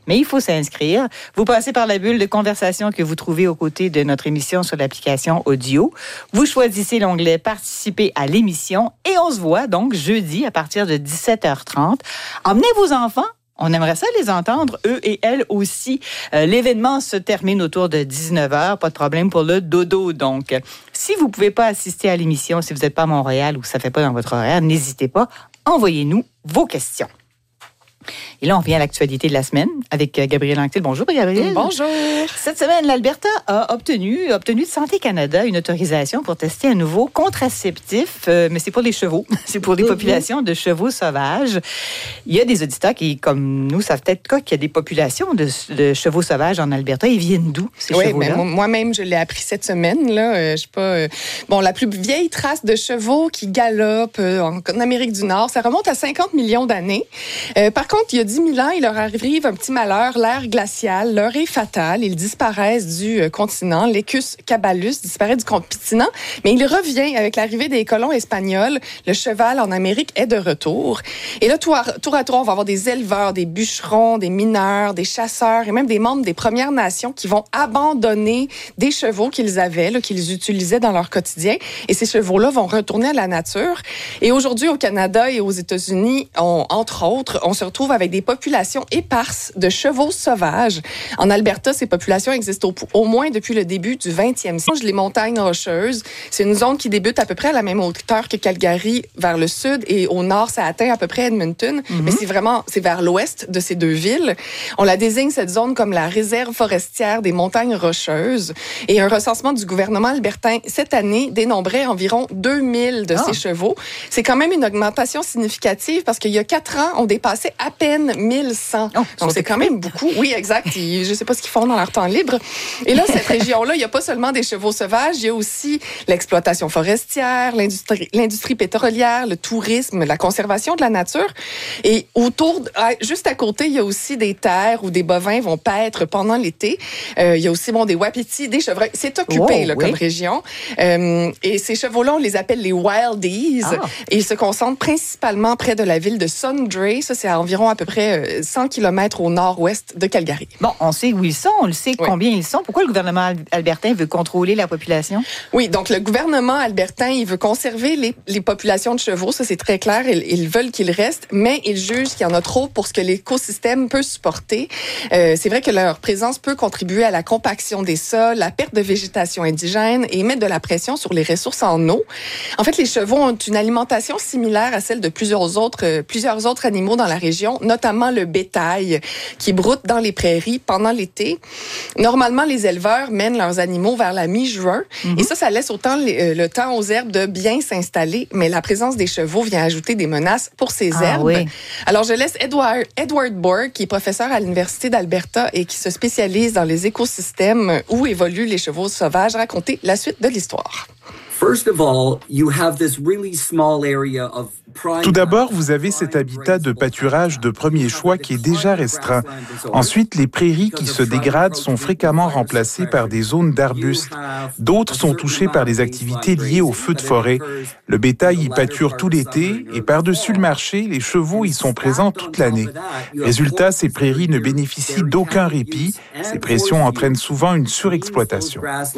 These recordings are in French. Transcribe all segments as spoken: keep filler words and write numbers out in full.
mais il faut s'inscrire. Vous passez par la bulle de conversation que vous trouvez aux côtés de notre émission sur l'application audio. Vous choisissez l'onglet « Participer à l'émission » et on se voit donc jeudi à partir de dix-sept heures trente. Emmenez vos enfants. On aimerait ça les entendre, eux et elles aussi. Euh, l'événement se termine autour de dix-neuf heures. Pas de problème pour le dodo, donc. Si vous ne pouvez pas assister à l'émission, si vous n'êtes pas à Montréal ou ça ne fait pas dans votre horaire, n'hésitez pas. Envoyez-nous vos questions. Et là, on vient à l'actualité de la semaine avec Gabrielle Anctil. Bonjour, Gabrielle. Bonjour. Cette semaine, l'Alberta a obtenu, obtenu de Santé Canada une autorisation pour tester un nouveau contraceptif, euh, mais c'est pour les chevaux. C'est pour les mm-hmm. populations de chevaux sauvages. Il y a des auditeurs qui, comme nous, savent peut-être quoi, qu'il y a des populations de, de chevaux sauvages en Alberta. Ils viennent d'où, ces oui, chevaux-là? Oui, moi-même, je l'ai appris cette semaine. Là. Euh, je sais pas. Euh, bon, la plus vieille trace de chevaux qui galopent euh, en, en Amérique du Nord, ça remonte à cinquante millions d'années. Euh, par contre, il y a dix mille ans, il leur arrive un petit malheur, l'ère glaciale, leur est fatale. Ils disparaissent du continent. L'Ecus caballus disparaît du continent, mais il revient avec l'arrivée des colons espagnols. Le cheval en Amérique est de retour. Et là, tour à, tour à tour, on va avoir des éleveurs, des bûcherons, des mineurs, des chasseurs et même des membres des Premières Nations qui vont abandonner des chevaux qu'ils avaient, là, qu'ils utilisaient dans leur quotidien. Et ces chevaux-là vont retourner à la nature. Et aujourd'hui, au Canada et aux États-Unis, on, entre autres, on se retrouve avec des populations éparses de chevaux sauvages. En Alberta, ces populations existent au, au moins depuis le début du vingtième siècle. Les montagnes rocheuses, c'est une zone qui débute à peu près à la même hauteur que Calgary vers le sud et au nord, ça atteint à peu près Edmonton. Mm-hmm. Mais c'est vraiment, c'est vers l'ouest de ces deux villes. On la désigne, cette zone, comme la réserve forestière des montagnes rocheuses. Et un recensement du gouvernement albertain cette année dénombrait environ deux mille de ah. ces chevaux. C'est quand même une augmentation significative parce qu'il y a quatre ans, on dépassait à peine mille cent. Oh, donc, c'est quand même beaucoup. Oui, exact. Et je ne sais pas ce qu'ils font dans leur temps libre. Et là, cette région-là, il n'y a pas seulement des chevaux sauvages, il y a aussi l'exploitation forestière, l'industrie, l'industrie pétrolière, le tourisme, la conservation de la nature. Et autour, juste à côté, il y a aussi des terres où des bovins vont paître pendant l'été. Euh, il y a aussi, bon, des wapitis, des chevreuils. C'est occupé, wow, là, oui. comme région. Euh, et ces chevaux-là, on les appelle les wildies. Ah. Et ils se concentrent principalement près de la ville de Sundre. Ça, c'est à environ à peu près cent kilomètres au nord-ouest de Calgary. Bon, on sait où ils sont, on le sait oui. combien ils sont. Pourquoi le gouvernement albertain veut contrôler la population? Oui, donc le gouvernement albertain, il veut conserver les, les populations de chevaux, ça c'est très clair, ils, ils veulent qu'ils restent, mais ils jugent qu'il y en a trop pour ce que l'écosystème peut supporter. Euh, c'est vrai que leur présence peut contribuer à la compaction des sols, la perte de végétation indigène et mettre de la pression sur les ressources en eau. En fait, les chevaux ont une alimentation similaire à celle de plusieurs autres, euh, plusieurs autres animaux dans la région, notamment le bétail qui broute dans les prairies pendant l'été. Normalement, les éleveurs mènent leurs animaux vers la mi-juin mm-hmm. et ça, ça laisse autant le, le temps aux herbes de bien s'installer, mais la présence des chevaux vient ajouter des menaces pour ces ah, herbes. Oui. Alors, je laisse Edward, Edward Borg, qui est professeur à l'Université d'Alberta et qui se spécialise dans les écosystèmes où évoluent les chevaux sauvages, raconter la suite de l'histoire. First of all, you have this really small area of Tout d'abord, vous avez cet habitat de pâturage de premier choix qui est déjà restreint. Ensuite, les prairies qui se dégradent sont fréquemment remplacées par des zones d'arbustes. D'autres sont touchées par des activités liées aux feux de forêt. Le bétail y pâture tout l'été et par-dessus le marché, les chevaux y sont présents toute l'année. Résultat, ces prairies ne bénéficient d'aucun répit. Ces pressions entraînent souvent une surexploitation.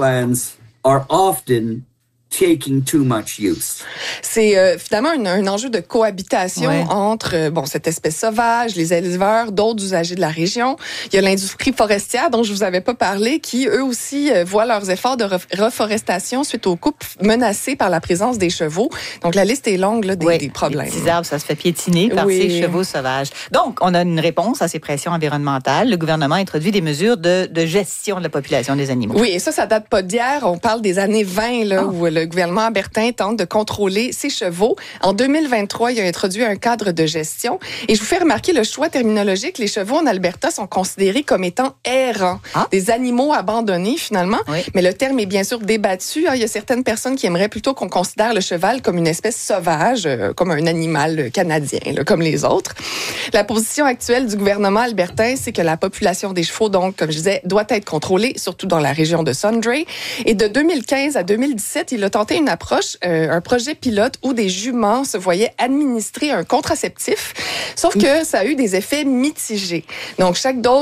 Taking too much use. C'est euh, finalement un, un enjeu de cohabitation ouais. entre euh, bon cette espèce sauvage, les éleveurs, d'autres usagers de la région. Il y a l'industrie forestière dont je vous avais pas parlé, qui eux aussi euh, voient leurs efforts de reforestation suite aux coupes menacées par la présence des chevaux. Donc la liste est longue là, des, oui, des problèmes. Les petits arbres, ça se fait piétiner par oui. ces chevaux sauvages. Donc on a une réponse à ces pressions environnementales. Le gouvernement a introduit des mesures de, de gestion de la population des animaux. Oui, et ça, ça date pas d'hier. On parle des années vingt là, oh. où le gouvernement albertain tente de contrôler ses chevaux. En deux mille vingt-trois, il a introduit un cadre de gestion. Et je vous fais remarquer le choix terminologique. Les chevaux en Alberta sont considérés comme étant errants, ah. des animaux abandonnés finalement. Oui. Mais le terme est bien sûr débattu. Il y a certaines personnes qui aimeraient plutôt qu'on considère le cheval comme une espèce sauvage, comme un animal canadien, comme les autres. La position actuelle du gouvernement albertain, c'est que la population des chevaux, donc, comme je disais, doit être contrôlée, surtout dans la région de Sundre. Et de deux mille quinze à deux mille dix-sept, il a tenté une approche, euh, un projet pilote où des juments se voyaient administrer un contraceptif, sauf que ça a eu des effets mitigés. Donc, chaque dose